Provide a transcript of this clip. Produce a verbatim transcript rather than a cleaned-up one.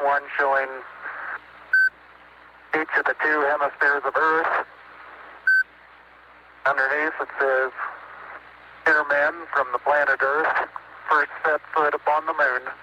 one showing each of the two hemispheres of Earth. Underneath it says, "Dear men from the planet Earth, first set foot upon the moon."